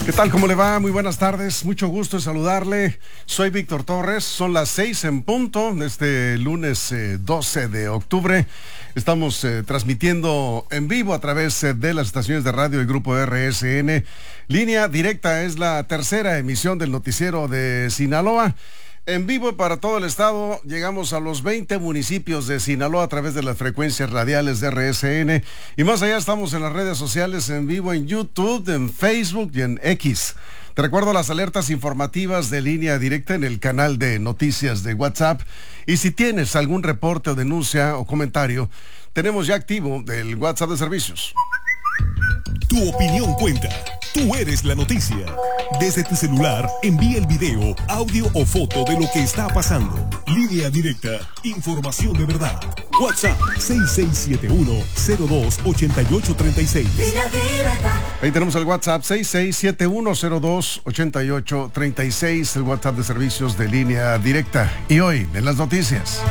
¿Qué tal? ¿Cómo le va? Muy buenas tardes. Mucho gusto en saludarle. Soy Víctor Torres. Son las 6 en punto de este lunes 12 de octubre. Estamos transmitiendo en vivo a través de las estaciones de radio del Grupo RSN. Línea Directa es la tercera emisión del noticiero de Sinaloa. En vivo para todo el estado, llegamos a los 20 municipios de Sinaloa a través de las frecuencias radiales de RSN. Y más allá estamos en las redes sociales en vivo en YouTube, en Facebook y en X. Te recuerdo las alertas informativas de Línea Directa en el canal de noticias de WhatsApp. Y si tienes algún reporte o denuncia o comentario, tenemos ya activo el WhatsApp de servicios. Tu opinión cuenta. Tú eres la noticia. Desde tu celular, envía el video, audio o foto de lo que está pasando. Línea Directa, información de verdad. WhatsApp 6671-028836. Ahí tenemos el WhatsApp 6671-028836, el WhatsApp de servicios de Línea Directa. Y hoy, en las noticias.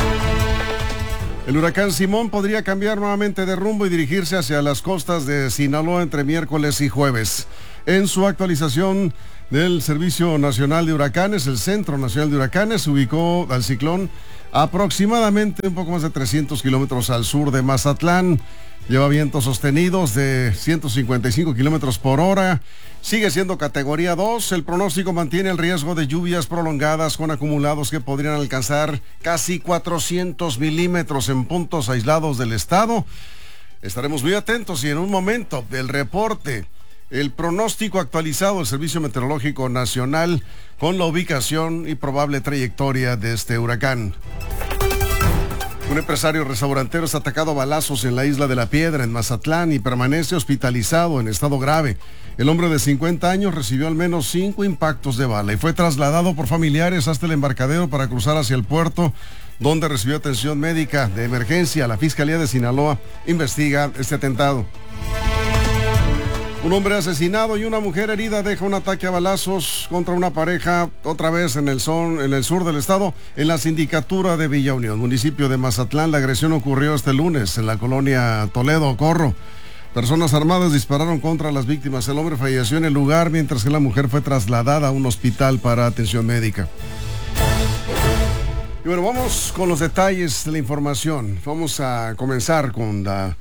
El huracán Simón podría cambiar nuevamente de rumbo y dirigirse hacia las costas de Sinaloa entre miércoles y jueves. En su actualización del Servicio Nacional de Huracanes, el Centro Nacional de Huracanes ubicó al ciclón aproximadamente un poco más de 300 kilómetros al sur de Mazatlán. Lleva vientos sostenidos de 155 kilómetros por hora. Sigue siendo categoría 2. El pronóstico mantiene el riesgo de lluvias prolongadas con acumulados que podrían alcanzar casi 400 milímetros en puntos aislados del estado. Estaremos muy atentos y en un momento del reporte, el pronóstico actualizado del Servicio Meteorológico Nacional con la ubicación y probable trayectoria de este huracán. Un empresario restaurantero es atacado a balazos en la Isla de la Piedra, en Mazatlán, y permanece hospitalizado en estado grave. El hombre de 50 años recibió al menos 5 impactos de bala y fue trasladado por familiares hasta el embarcadero para cruzar hacia el puerto, donde recibió atención médica de emergencia. La Fiscalía de Sinaloa investiga este atentado. Un hombre asesinado y una mujer herida deja un ataque a balazos contra una pareja, otra vez en el sur del estado, en la sindicatura de Villa Unión, municipio de Mazatlán. La agresión ocurrió este lunes en la colonia Toledo, Corro. Personas armadas dispararon contra las víctimas. El hombre falleció en el lugar, mientras que la mujer fue trasladada a un hospital para atención médica. Y bueno, vamos con los detalles de la información. Vamos a comenzar con la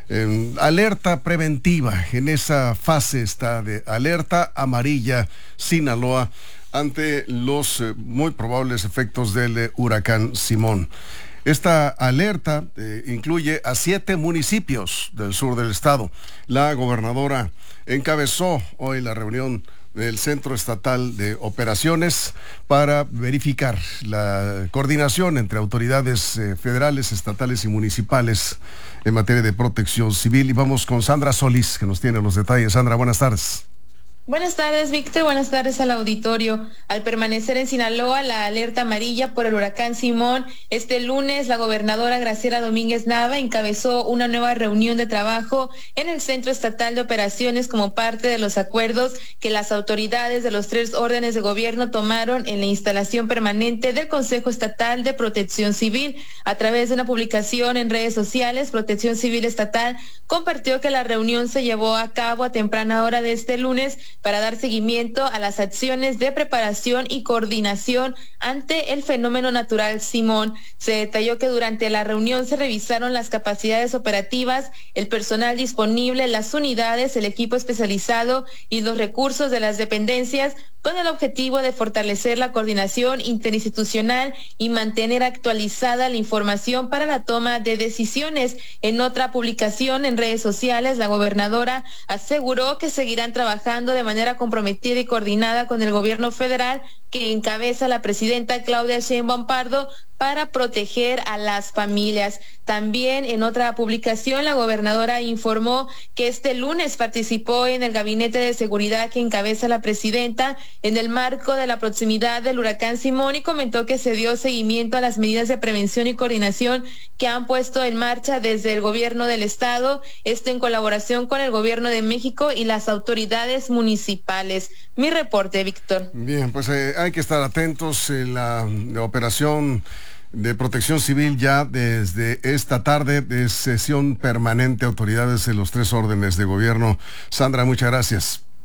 alerta preventiva. En esa fase está de alerta amarilla Sinaloa ante los muy probables efectos del huracán Simón. Esta alerta incluye a 7 municipios del sur del estado. La gobernadora encabezó hoy la reunión del Centro Estatal de Operaciones para verificar la coordinación entre autoridades federales, estatales y municipales en materia de protección civil. Y vamos con Sandra Solís, que nos tiene los detalles. Sandra, buenas tardes. Buenas tardes, Víctor. Buenas tardes al auditorio. Al permanecer en Sinaloa la alerta amarilla por el huracán Simón, este lunes la gobernadora Graciela Domínguez Nava encabezó una nueva reunión de trabajo en el Centro Estatal de Operaciones como parte de los acuerdos que las autoridades de los 3 órdenes de gobierno tomaron en la instalación permanente del Consejo Estatal de Protección Civil. A través de una publicación en redes sociales, Protección Civil Estatal compartió que la reunión se llevó a cabo a temprana hora de este lunes para dar seguimiento a las acciones de preparación y coordinación ante el fenómeno natural Simón. Se detalló que durante la reunión se revisaron las capacidades operativas, el personal disponible, las unidades, el equipo especializado y los recursos de las dependencias, con el objetivo de fortalecer la coordinación interinstitucional y mantener actualizada la información para la toma de decisiones. En otra publicación en redes sociales, la gobernadora aseguró que seguirán trabajando de manera comprometida y coordinada con el gobierno federal que encabeza la presidenta Claudia Sheinbaum Pardo para proteger a las familias. También en otra publicación, la gobernadora informó que este lunes participó en el gabinete de seguridad que encabeza la presidenta en el marco de la proximidad del huracán Simón y comentó que se dio seguimiento a las medidas de prevención y coordinación que han puesto en marcha desde el gobierno del estado, esto en colaboración con el gobierno de México y las autoridades municipales. Mi reporte, Víctor. Bien, pues hay que estar atentos en la operación de protección civil ya desde esta tarde de sesión permanente, autoridades de los 3 órdenes de gobierno. Sandra, muchas gracias.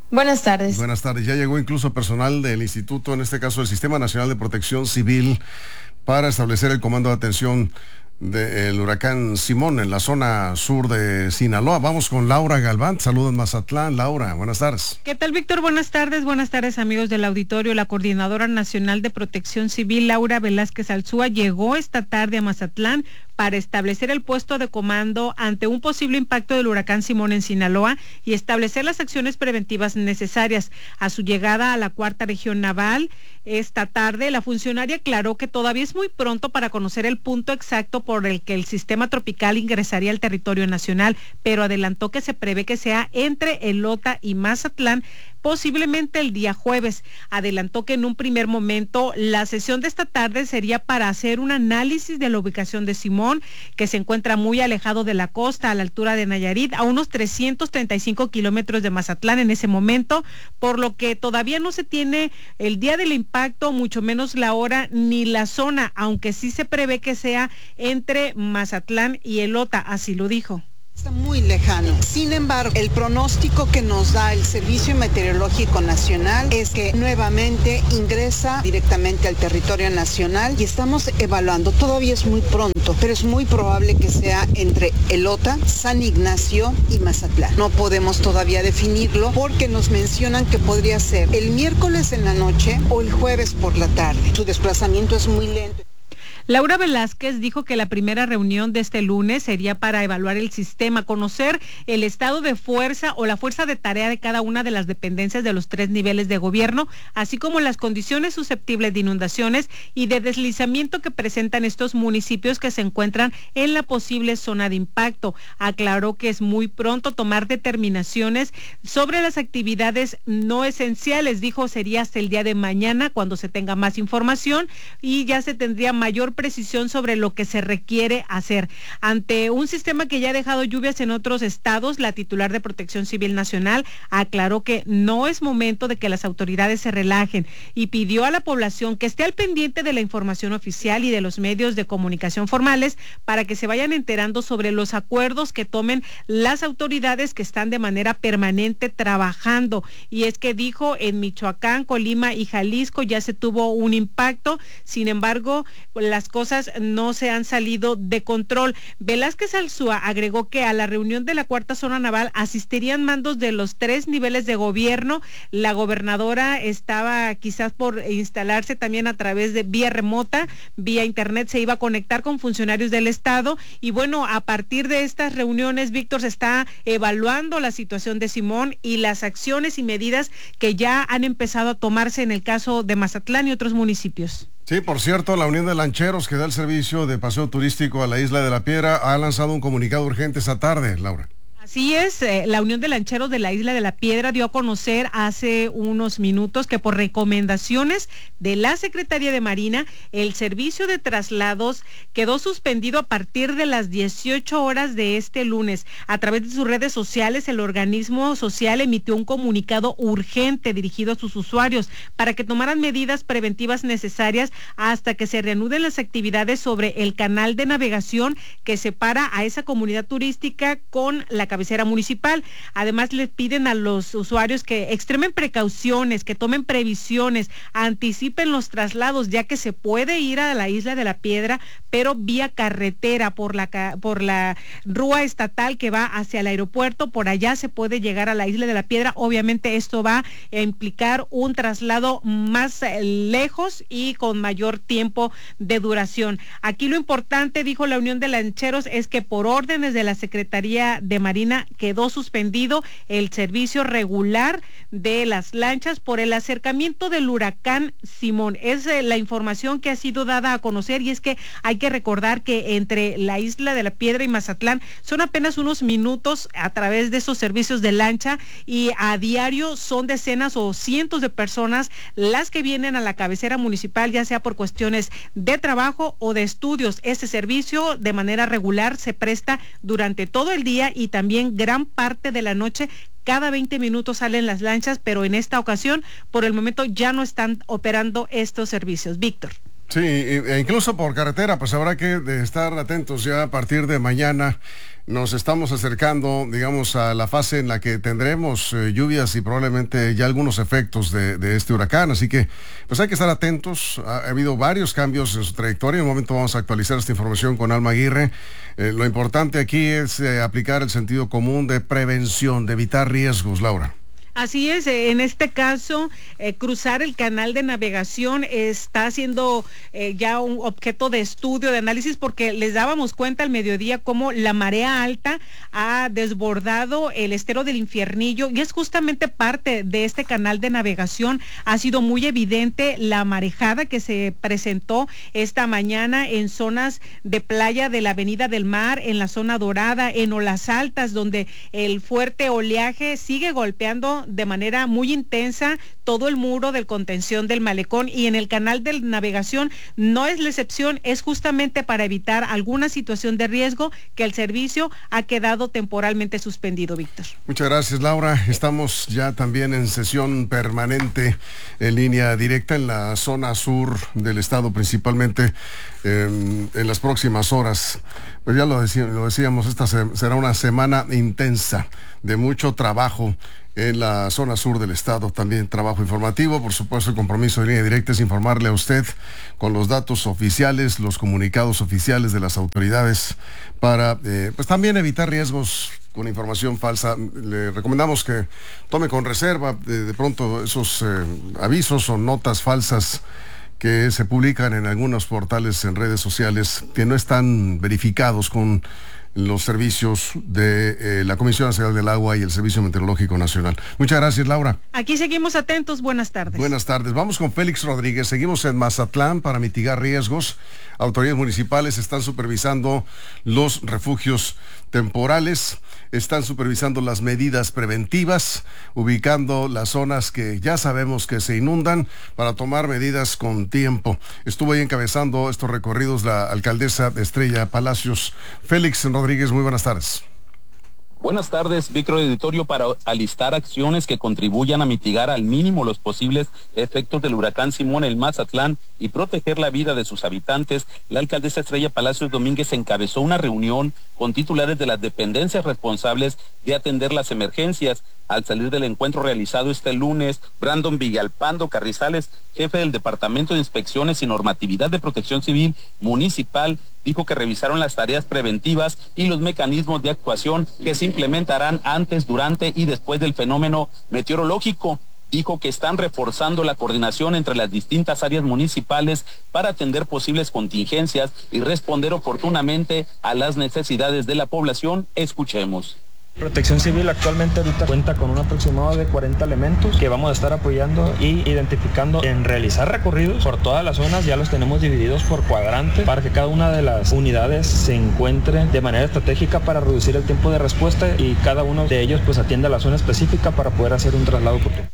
Buenas tardes. Buenas tardes. Ya llegó incluso personal del instituto, en este caso el Sistema Nacional de Protección Civil, para establecer el comando de atención del huracán Simón en la zona sur de Sinaloa. Vamos con Laura Galván. Saludos Mazatlán. Laura, buenas tardes. ¿Qué tal, Víctor? Buenas tardes amigos del auditorio. La Coordinadora Nacional de Protección Civil, Laura Velázquez Alzúa, llegó esta tarde a Mazatlán para establecer el puesto de comando ante un posible impacto del huracán Simón en Sinaloa y establecer las acciones preventivas necesarias. A su llegada a la Cuarta Región Naval esta tarde, la funcionaria aclaró que todavía es muy pronto para conocer el punto exacto por el que el sistema tropical ingresaría al territorio nacional, pero adelantó que se prevé que sea entre Elota y Mazatlán, posiblemente el día jueves. Adelantó que en un primer momento la sesión de esta tarde sería para hacer un análisis de la ubicación de Simón, que se encuentra muy alejado de la costa, a la altura de Nayarit, a unos 335 kilómetros de Mazatlán en ese momento, por lo que todavía no se tiene el día del impacto, mucho menos la hora ni la zona, aunque sí se prevé que sea entre Mazatlán y Elota, así lo dijo. Está muy lejano. Sin embargo, el pronóstico que nos da el Servicio Meteorológico Nacional es que nuevamente ingresa directamente al territorio nacional y estamos evaluando. Todavía es muy pronto, pero es muy probable que sea entre Elota, San Ignacio y Mazatlán. No podemos todavía definirlo porque nos mencionan que podría ser el miércoles en la noche o el jueves por la tarde. Su desplazamiento es muy lento. Laura Velázquez dijo que la primera reunión de este lunes sería para evaluar el sistema, conocer el estado de fuerza o la fuerza de tarea de cada una de las dependencias de los 3 niveles de gobierno, así como las condiciones susceptibles de inundaciones y de deslizamiento que presentan estos municipios que se encuentran en la posible zona de impacto. Aclaró que es muy pronto tomar determinaciones sobre las actividades no esenciales. Dijo sería hasta el día de mañana cuando se tenga más información y ya se tendría mayor precisión sobre lo que se requiere hacer. Ante un sistema que ya ha dejado lluvias en otros estados, la titular de Protección Civil Nacional aclaró que no es momento de que las autoridades se relajen y pidió a la población que esté al pendiente de la información oficial y de los medios de comunicación formales para que se vayan enterando sobre los acuerdos que tomen las autoridades que están de manera permanente trabajando. Y es que dijo, en Michoacán, Colima y Jalisco ya se tuvo un impacto, sin embargo, las cosas no se han salido de control. Velázquez Alzúa agregó que a la reunión de la Cuarta Zona Naval asistirían mandos de los 3 niveles de gobierno. La gobernadora estaba quizás por instalarse también a través de vía remota, vía internet, se iba a conectar con funcionarios del estado y bueno, a partir de estas reuniones, Víctor, se está evaluando la situación de Simón y las acciones y medidas que ya han empezado a tomarse en el caso de Mazatlán y otros municipios. Sí, por cierto, la Unión de Lancheros que da el servicio de paseo turístico a la Isla de la Piedra ha lanzado un comunicado urgente esta tarde, Laura. Así es, la Unión de Lancheros de la Isla de la Piedra dio a conocer hace unos minutos que por recomendaciones de la Secretaría de Marina, el servicio de traslados quedó suspendido a partir de las 18 horas de este lunes. A través de sus redes sociales, el organismo social emitió un comunicado urgente dirigido a sus usuarios para que tomaran medidas preventivas necesarias hasta que se reanuden las actividades sobre el canal de navegación que separa a esa comunidad turística con la cabecera municipal. Además, les piden a los usuarios que extremen precauciones, que tomen previsiones, anticipen los traslados, ya que se puede ir a la Isla de la Piedra, pero vía carretera, por la rúa estatal que va hacia el aeropuerto, por allá se puede llegar a la Isla de la Piedra. Obviamente esto va a implicar un traslado más lejos y con mayor tiempo de duración. Aquí lo importante, dijo la Unión de Lancheros, es que por órdenes de la Secretaría de Marina quedó suspendido el servicio regular de las lanchas por el acercamiento del huracán Simón. Es la información que ha sido dada a conocer y es que hay que recordar que entre la Isla de la Piedra y Mazatlán son apenas unos minutos a través de esos servicios de lancha y a diario son decenas o cientos de personas las que vienen a la cabecera municipal, ya sea por cuestiones de trabajo o de estudios. Este servicio de manera regular se presta durante todo el día y también gran parte de la noche. Cada 20 minutos salen las lanchas, pero en esta ocasión, por el momento, ya no están operando estos servicios. Víctor. Sí, e incluso por carretera, pues habrá que estar atentos ya a partir de mañana. Nos estamos acercando, digamos, a la fase en la que tendremos lluvias y probablemente ya algunos efectos de este huracán. Así que, pues hay que estar atentos. Ha habido varios cambios en su trayectoria. En un momento vamos a actualizar esta información con Alma Aguirre. Lo importante aquí es aplicar el sentido común de prevención, de evitar riesgos, Laura. Así es, en este caso, cruzar el canal de navegación está siendo ya un objeto de estudio, de análisis, porque les dábamos cuenta al mediodía cómo la marea alta ha desbordado el estero del Infiernillo, y es justamente parte de este canal de navegación. Ha sido muy evidente la marejada que se presentó esta mañana en zonas de playa de la Avenida del Mar, en la zona dorada, en Olas Altas, donde el fuerte oleaje sigue golpeando de manera muy intensa todo el muro del contención del malecón, y en el canal de navegación no es la excepción. Es justamente para evitar alguna situación de riesgo que el servicio ha quedado temporalmente suspendido, Víctor. Muchas gracias, Laura. Estamos ya también en sesión permanente en línea directa en la zona sur del estado, principalmente en las próximas horas. Pues ya lo decíamos, esta será una semana intensa de mucho trabajo en la zona sur del estado, también trabajo informativo. Por supuesto, el compromiso de Línea Directa es informarle a usted con los datos oficiales, los comunicados oficiales de las autoridades para, pues también evitar riesgos con información falsa. Le recomendamos que tome con reserva de pronto esos avisos o notas falsas que se publican en algunos portales en redes sociales que no están verificados con los servicios de la Comisión Nacional del Agua y el Servicio Meteorológico Nacional. Muchas gracias, Laura. Aquí seguimos atentos. Buenas tardes. Buenas tardes. Vamos con Félix Rodríguez. Seguimos en Mazatlán para mitigar riesgos. Autoridades municipales están supervisando los refugios temporales, están supervisando las medidas preventivas, ubicando las zonas que ya sabemos que se inundan para tomar medidas con tiempo. Estuvo ahí encabezando estos recorridos la alcaldesa Estrella Palacios. Félix Rodríguez, muy buenas tardes. Buenas tardes, Víctor Auditorio. Para alistar acciones que contribuyan a mitigar al mínimo los posibles efectos del huracán Simón en Mazatlán y proteger la vida de sus habitantes, la alcaldesa Estrella Palacios Domínguez encabezó una reunión con titulares de las dependencias responsables de atender las emergencias. Al salir del encuentro realizado este lunes, Brandon Villalpando Carrizales, jefe del Departamento de Inspecciones y Normatividad de Protección Civil Municipal, dijo que revisaron las tareas preventivas y los mecanismos de actuación que se implementarán antes, durante y después del fenómeno meteorológico. Dijo que están reforzando la coordinación entre las distintas áreas municipales para atender posibles contingencias y responder oportunamente a las necesidades de la población. Escuchemos. Protección Civil actualmente ahorita cuenta con un aproximado de 40 elementos que vamos a estar apoyando y identificando en realizar recorridos por todas las zonas. Ya los tenemos divididos por cuadrantes para que cada una de las unidades se encuentre de manera estratégica para reducir el tiempo de respuesta, y cada uno de ellos pues atiende a la zona específica para poder hacer un traslado oportuno.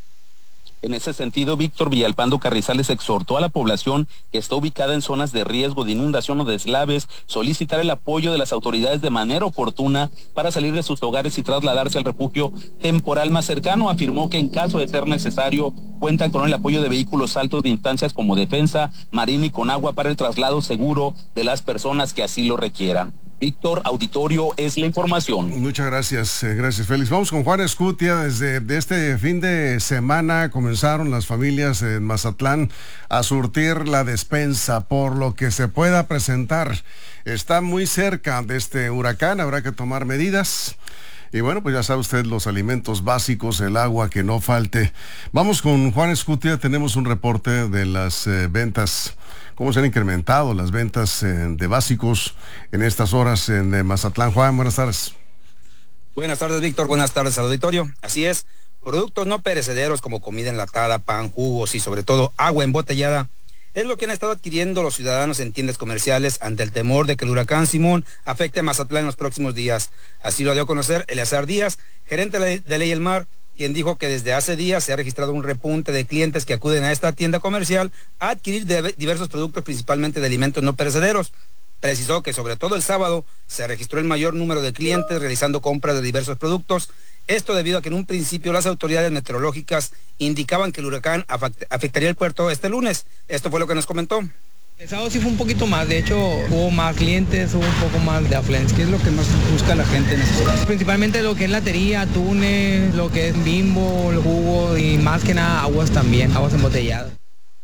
En ese sentido, Víctor Villalpando Carrizales exhortó a la población que está ubicada en zonas de riesgo de inundación o deslaves solicitar el apoyo de las autoridades de manera oportuna para salir de sus hogares y trasladarse al refugio temporal más cercano. Afirmó que en caso de ser necesario cuentan con el apoyo de vehículos altos de instancias como Defensa, Marina y Conagua para el traslado seguro de las personas que así lo requieran. Víctor, auditorio, es la información. Muchas gracias, gracias Félix. Vamos con Juan Escutia. Desde este fin de semana comenzaron las familias en Mazatlán a surtir la despensa por lo que se pueda presentar. Está muy cerca de este huracán, habrá que tomar medidas. Y bueno, pues ya sabe usted, los alimentos básicos, el agua, que no falte. Vamos con Juan Escutia, tenemos un reporte de las ventas. ¿Cómo se han incrementado las ventas de básicos en estas horas en Mazatlán? Juan, buenas tardes. Buenas tardes, Víctor. Buenas tardes al auditorio. Así es, productos no perecederos como comida enlatada, pan, jugos y sobre todo agua embotellada es lo que han estado adquiriendo los ciudadanos en tiendas comerciales ante el temor de que el huracán Simón afecte a Mazatlán en los próximos días. Así lo dio a conocer Eleazar Díaz, gerente de Ley El Mar, quien dijo que desde hace días se ha registrado un repunte de clientes que acuden a esta tienda comercial a adquirir diversos productos, principalmente de alimentos no perecederos. Precisó que sobre todo el sábado se registró el mayor número de clientes realizando compras de diversos productos Esto debido a que en un principio las autoridades meteorológicas indicaban que el huracán afectaría el puerto este lunes. Esto fue lo que nos comentó. El sábado sí fue un poquito más, de hecho hubo más clientes, hubo un poco más de afluencia. ¿Qué es lo que más busca la gente en estos casos? Principalmente lo que es latería, atunes, lo que es Bimbo, el jugo y más que nada aguas también, aguas embotelladas.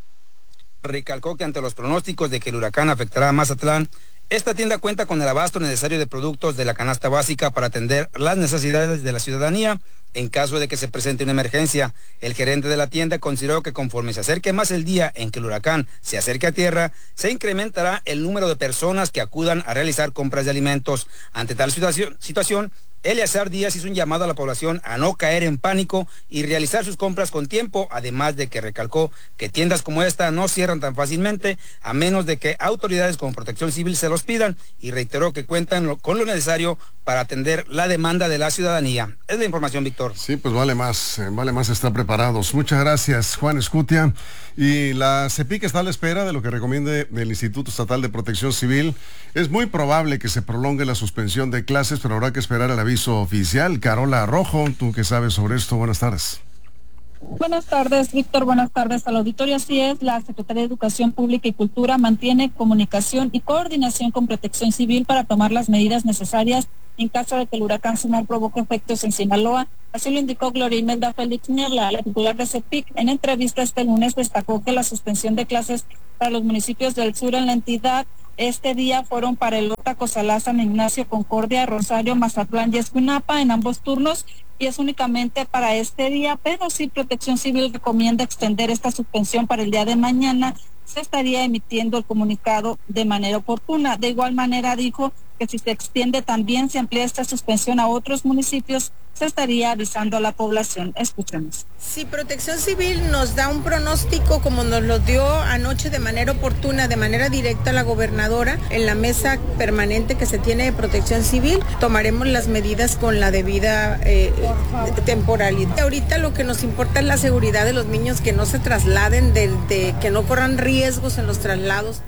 Recalcó que ante los pronósticos de que el huracán afectará a Mazatlán, esta tienda cuenta con el abasto necesario de productos de la canasta básica para atender las necesidades de la ciudadanía en caso de que se presente una emergencia. El gerente de la tienda consideró que conforme se acerque más el día en que el huracán se acerque a tierra, se incrementará el número de personas que acudan a realizar compras de alimentos. Ante tal situación, Eleazar Díaz hizo un llamado a la población a no caer en pánico y realizar sus compras con tiempo, además de que recalcó que tiendas como esta no cierran tan fácilmente a menos de que autoridades como Protección Civil se los pidan, y reiteró que cuentan con lo necesario para atender la demanda de la ciudadanía. Es la información, Víctor. Sí, pues vale más estar preparados. Muchas gracias, Juan Escutia. Y la CEPIC está a la espera de lo que recomiende el Instituto Estatal de Protección Civil. Es muy probable que se prolongue la suspensión de clases, pero habrá que esperar el aviso oficial. Carola Rojo, tú que sabes sobre esto, buenas tardes. Buenas tardes, Víctor. Buenas tardes al auditorio. Así es, la Secretaría de Educación Pública y Cultura mantiene comunicación y coordinación con Protección Civil para tomar las medidas necesarias en caso de que el huracán Simón provoque efectos en Sinaloa. Así lo indicó Gloria Imelda Félix Nierla, la titular de CEPIC. En entrevista este lunes destacó que la suspensión de clases para los municipios del sur en la entidad este día fueron para Elota, Cozalá, San Ignacio, Concordia, Rosario, Mazatlán y Escuinapa en ambos turnos, y es únicamente para este día, pero si Protección Civil recomienda extender esta suspensión para el día de mañana, se estaría emitiendo el comunicado de manera oportuna. De igual manera dijo que si se extiende también, se amplía esta suspensión a otros municipios, se estaría avisando a la población. Escuchemos. Si Protección Civil nos da un pronóstico como nos lo dio anoche de manera oportuna, de manera directa a la gobernadora, en la mesa permanente que se tiene de Protección Civil, tomaremos las medidas con la debida temporalidad. Ahorita lo que nos importa es la seguridad de los niños, que no se trasladen, que no corran riesgos en los traslados.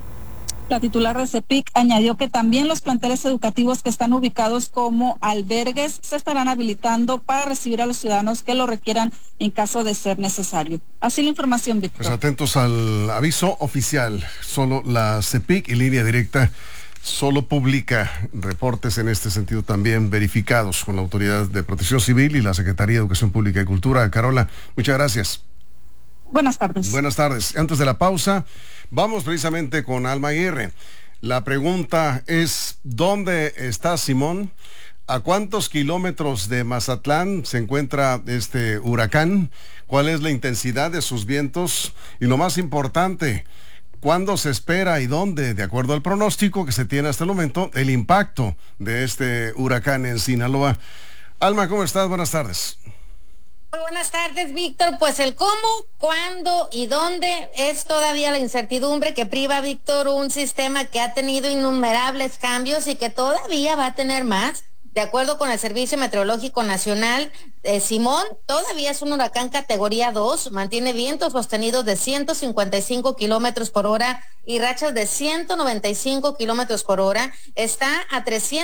La titular de CEPIC añadió que también los planteles educativos que están ubicados como albergues se estarán habilitando para recibir a los ciudadanos que lo requieran en caso de ser necesario. Así la información, Víctor. Pues atentos al aviso oficial. Solo la CEPIC y Línea Directa solo publica reportes en este sentido también verificados con la Autoridad de Protección Civil y la Secretaría de Educación Pública y Cultura. Carola, muchas gracias. Buenas tardes. Buenas tardes. Antes de la pausa, vamos precisamente con Alma Aguirre. La pregunta es, ¿dónde está Simón? ¿A cuántos kilómetros de Mazatlán se encuentra este huracán? ¿Cuál es la intensidad de sus vientos? Y lo más importante, ¿cuándo se espera y dónde, de acuerdo al pronóstico que se tiene hasta el momento, el impacto de este huracán en Sinaloa? Alma, ¿cómo estás? Buenas tardes. Muy buenas tardes, Víctor. Pues el cómo, cuándo y dónde es todavía la incertidumbre que priva, Víctor, un sistema que ha tenido innumerables cambios y que todavía va a tener más. De acuerdo con el Servicio Meteorológico Nacional, Simón todavía es un huracán categoría 2, mantiene vientos sostenidos de 155 kilómetros por hora y rachas de 195 kilómetros por hora. Está a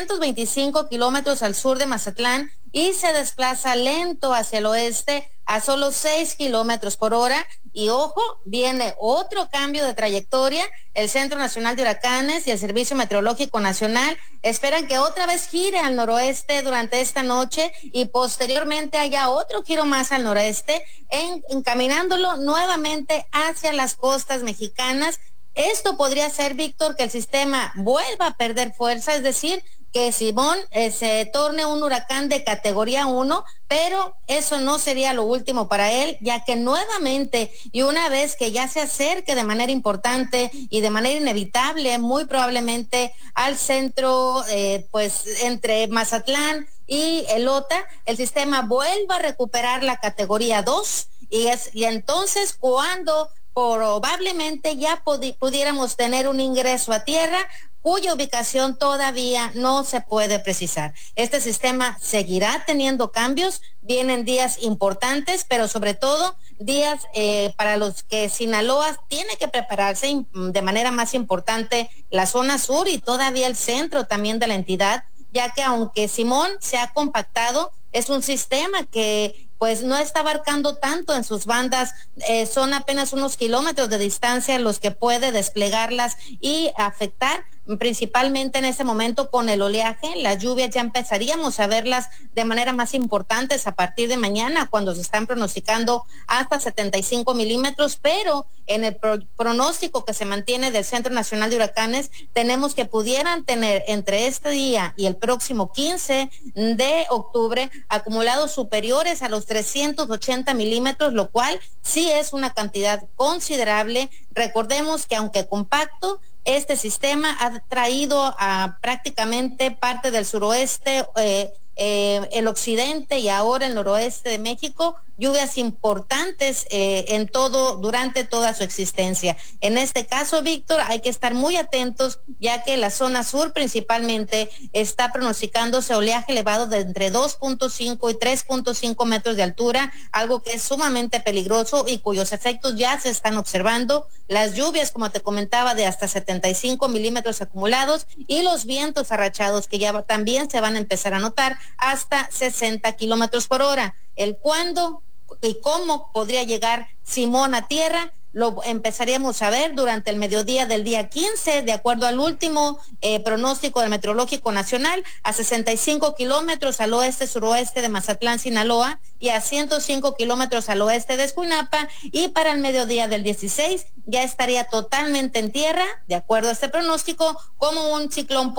325 kilómetros al sur de Mazatlán y se desplaza lento hacia el oeste a solo 6 kilómetros por hora. Y ojo, viene otro cambio de trayectoria. El Centro Nacional de Huracanes y el Servicio Meteorológico Nacional esperan que otra vez gire al noroeste durante esta noche y posteriormente haya otro giro más al noreste, encaminándolo nuevamente hacia las costas mexicanas. Esto podría ser, Víctor, que el sistema vuelva a perder fuerza, es decir, que Simón se torne un huracán de categoría 1, pero eso no sería lo último para él, ya que nuevamente y una vez que ya se acerque de manera importante y de manera inevitable, muy probablemente al centro, pues entre Mazatlán y Elota, el sistema vuelva a recuperar la categoría 2 y entonces cuando probablemente ya pudiéramos tener un ingreso a tierra cuya ubicación todavía no se puede precisar. Este sistema seguirá teniendo cambios, vienen días importantes, pero sobre todo días para los que Sinaloa tiene que prepararse de manera más importante, la zona sur y todavía el centro también de la entidad, ya que aunque Simón se ha compactado, es un sistema que pues no está abarcando tanto en sus bandas, son apenas unos kilómetros de distancia los que puede desplegarlas y afectar principalmente en ese momento con el oleaje. Las lluvias ya empezaríamos a verlas de manera más importante a partir de mañana, cuando se están pronosticando hasta 75 milímetros, pero en el pronóstico que se mantiene del Centro Nacional de Huracanes, tenemos que pudieran tener entre este día y el próximo 15 de octubre acumulados superiores a los 380 milímetros, lo cual sí es una cantidad considerable. Recordemos que aunque compacto, este sistema ha traído a prácticamente parte del suroeste, el occidente y ahora el noroeste de México, lluvias importantes durante toda su existencia. En este caso, Víctor, hay que estar muy atentos, ya que la zona sur principalmente está pronosticándose oleaje elevado de entre 2.5 y 3.5 metros de altura, algo que es sumamente peligroso y cuyos efectos ya se están observando. Las lluvias, como te comentaba, de hasta 75 milímetros acumulados, y los vientos arrachados que ya también se van a empezar a notar hasta 60 kilómetros por hora. El cuándo y cómo podría llegar Simón a tierra lo empezaríamos a ver durante el mediodía del día 15, de acuerdo al último pronóstico del Meteorológico Nacional, a 65 kilómetros al oeste-suroeste de Mazatlán, Sinaloa, y a 105 kilómetros al oeste de Escuinapa, y para el mediodía del 16 ya estaría totalmente en tierra, de acuerdo a este pronóstico, como un ciclón